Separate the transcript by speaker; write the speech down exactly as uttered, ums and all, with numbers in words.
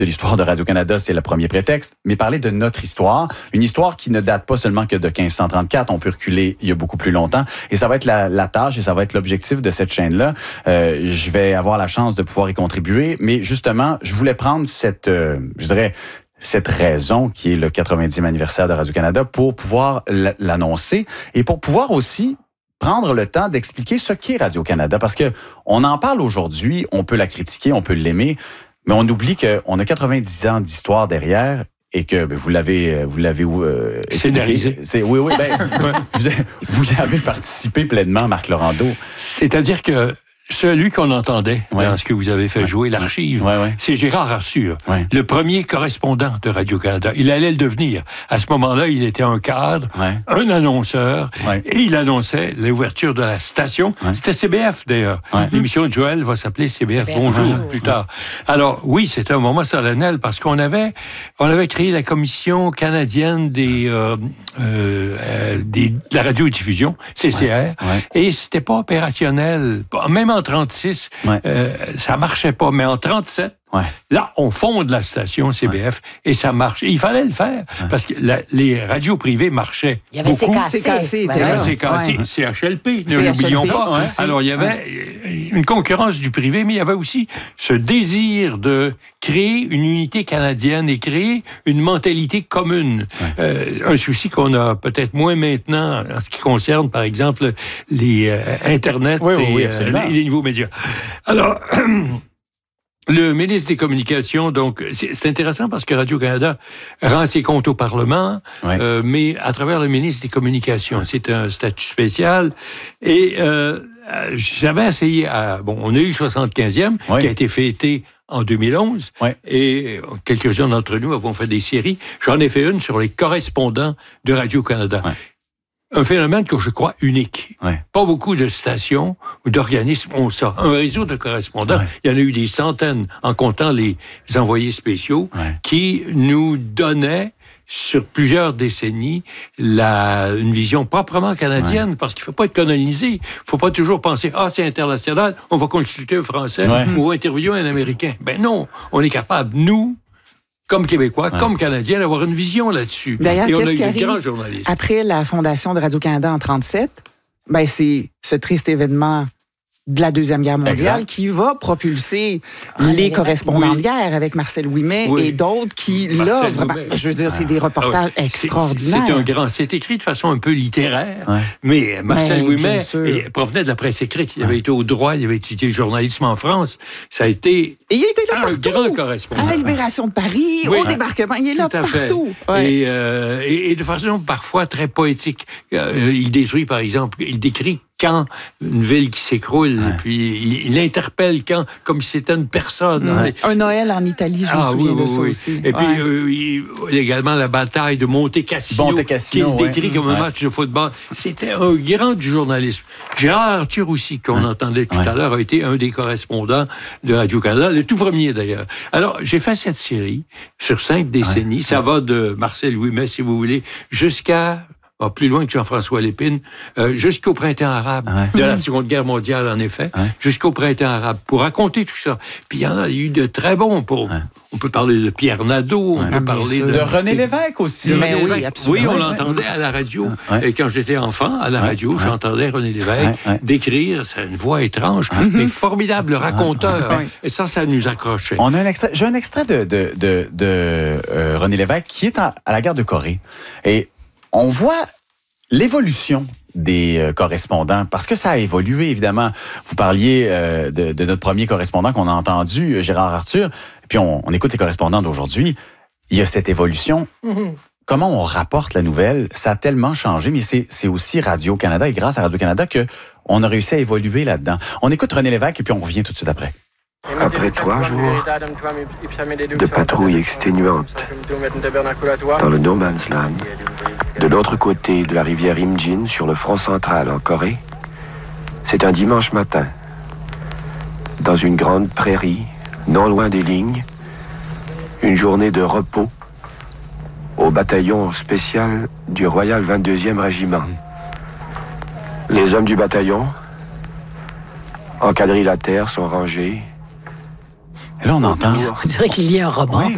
Speaker 1: de l'histoire de Radio-Canada, c'est le premier prétexte, mais parler de notre histoire, une histoire qui ne date pas seulement que de quinze cent trente-quatre, on peut reculer il y a beaucoup plus longtemps, et ça va être la, la tâche et ça va être l'objectif de cette chaîne-là. Euh, je vais avoir la chance de pouvoir y contribuer, mais justement, je voulais prendre cette, euh, je dirais, cette raison qui est le quatre-vingtième anniversaire de Radio-Canada pour pouvoir l'annoncer et pour pouvoir aussi prendre le temps d'expliquer ce qu'est Radio-Canada, parce que on en parle aujourd'hui, on peut la critiquer, on peut l'aimer, mais on oublie qu'on a quatre-vingt-dix ans d'histoire derrière et que ben, vous l'avez vous l'avez euh,
Speaker 2: scénarisé.
Speaker 1: C'est oui oui ben, vous, vous y avez participé pleinement, Marc Laurendeau.
Speaker 2: C'est-à-dire que celui qu'on entendait ouais. dans ce que vous avez fait ouais. jouer, l'archive,
Speaker 1: ouais, ouais.
Speaker 2: c'est Gérard Arthur,
Speaker 1: ouais.
Speaker 2: le premier correspondant de Radio-Canada. Il allait le devenir. À ce moment-là, il était un cadre,
Speaker 1: ouais.
Speaker 2: un annonceur, ouais. et il annonçait l'ouverture de la station. Ouais. C'était C B F, d'ailleurs. Ouais. L'émission de Joël va s'appeler C B F, C B F Bonjour, ouais. plus tard. Alors, oui, c'était un moment solennel parce qu'on avait, on avait créé la Commission canadienne des, euh, euh, des, de la radiodiffusion, C C R, ouais. Ouais. et c'était pas opérationnel. Même en trente-six, ouais. euh, ça marchait pas. Mais en trente-sept, ouais. là, on fonde la station C B F ouais. et ça marche. Et il fallait le faire ouais. parce que la, les radios privées marchaient.
Speaker 3: Il y avait
Speaker 2: beaucoup.
Speaker 3: C K C.
Speaker 2: Il y avait C K C, ouais. C H L P, ne l'oublions pas. Ouais. Alors, il y avait ouais. une concurrence du privé, mais il y avait aussi ce désir de créer une unité canadienne et créer une mentalité commune. Ouais. Euh, un souci qu'on a peut-être moins maintenant en ce qui concerne, par exemple, les euh, Internet
Speaker 1: oui, oui,
Speaker 2: et
Speaker 1: oui,
Speaker 2: euh, les, les nouveaux médias. Alors... Le ministre des Communications, donc, c'est, c'est intéressant parce que Radio-Canada rend ses comptes au Parlement, ouais. euh, mais à travers le ministre des Communications. C'est un statut spécial. Et euh, j'avais essayé, à, bon, on a eu le soixante-quinzième, ouais. qui a été fêté en deux mille onze, ouais. et quelques-uns d'entre nous avons fait des séries. J'en ai fait une sur les correspondants de Radio-Canada. Ouais. Un phénomène que je crois unique. Ouais. Pas beaucoup de stations ou d'organismes ont ça. Un réseau de correspondants, ouais. il y en a eu des centaines, en comptant les envoyés spéciaux, ouais. qui nous donnaient, sur plusieurs décennies, la, une vision proprement canadienne, ouais. parce qu'il ne faut pas être colonisé. Il ne faut pas toujours penser « Ah, c'est international, on va consulter un Français ouais. ou on va interviewer un Américain. » Ben non, on est capable, nous, comme Québécois, ouais. comme Canadiens, d'avoir une vision là-dessus.
Speaker 3: D'ailleurs,
Speaker 2: et on
Speaker 3: qu'est-ce
Speaker 2: a eu
Speaker 3: qui
Speaker 2: des grands
Speaker 3: arrive
Speaker 2: journalistes.
Speaker 3: Après la fondation de Radio-Canada en trente-sept, ben c'est ce triste événement de la Deuxième Guerre mondiale exact. Qui va propulser ah, les correspondants oui. de guerre avec Marcel Ouimet oui. et d'autres qui, Marcel là, vraiment, je veux dire, c'est des reportages ah, ouais. extraordinaires.
Speaker 2: C'est, c'est un grand... C'est écrit de façon un peu littéraire, ouais. mais Marcel Ouimet provenait de la presse écrite. Il avait ouais. été au droit, il avait étudié le journalisme en France. Ça a été
Speaker 3: et il était là
Speaker 2: un
Speaker 3: partout.
Speaker 2: grand correspondant.
Speaker 3: À la Libération de Paris, oui. au débarquement, il est là partout.
Speaker 2: Ouais. Et, euh, et, et de façon parfois très poétique. Euh, il détruit, par exemple, il décrit quand une ville qui s'écroule, ouais. puis il, il interpelle quand, comme si c'était une personne.
Speaker 3: Ouais. Un Noël en Italie, je me ah, souviens oui, de oui, ça oui. aussi.
Speaker 2: Et ouais. puis, euh, il, également, la bataille de Monte Cassino,
Speaker 1: Monte Cassino
Speaker 2: qui est décrit
Speaker 1: ouais.
Speaker 2: comme un
Speaker 1: ouais.
Speaker 2: match de football. C'était un grand du journalisme. Gérard Arthur aussi, qu'on ouais. entendait tout ouais. à l'heure, a été un des correspondants de Radio-Canada, le tout premier d'ailleurs. Alors, j'ai fait cette série sur cinq décennies. Ouais. Ça va de Marcel Ouimet, si vous voulez, jusqu'à... Ah, plus loin que Jean-François Lépine, euh, jusqu'au printemps arabe ouais. de la Seconde Guerre mondiale, en effet, ouais. jusqu'au printemps arabe, pour raconter tout ça. Puis il y en a eu de très bons. Pour, ouais. On peut parler de Pierre Nadeau, ouais. on peut ah, parler de...
Speaker 1: De René Lévesque aussi.
Speaker 2: De René oui, Lévesque. Oui, on ouais. l'entendait à la radio. Ouais. Et quand j'étais enfant, à la radio, ouais. j'entendais René Lévesque ouais. décrire, c'est une voix étrange, ouais. mais formidable raconteur. Ouais. Et ça, ça nous accrochait.
Speaker 1: On a un extrait, j'ai un extrait de, de, de, de euh, René Lévesque qui est à, à la guerre de Corée. Et on voit l'évolution des euh, correspondants, parce que ça a évolué, évidemment. Vous parliez euh, de, de notre premier correspondant qu'on a entendu, Gérard Arthur, puis on, on écoute les correspondants d'aujourd'hui. Il y a cette évolution. Mm-hmm. Comment on rapporte la nouvelle, ça a tellement changé, mais c'est, c'est aussi Radio-Canada, et grâce à Radio-Canada qu'on a réussi à évoluer là-dedans. On écoute René Lévesque, et puis on revient tout de suite après.
Speaker 4: Après trois jours de patrouille exténuante dans le No Man's Land, de l'autre côté de la rivière Imjin, sur le front central en Corée, c'est un dimanche matin. Dans une grande prairie, non loin des lignes, une journée de repos au bataillon spécial du Royal vingt-deuxième Régiment. Les hommes du bataillon, en quadrilatère, sont rangés.
Speaker 1: Et là, on entend.
Speaker 3: On dirait qu'il y a un roman. Oui.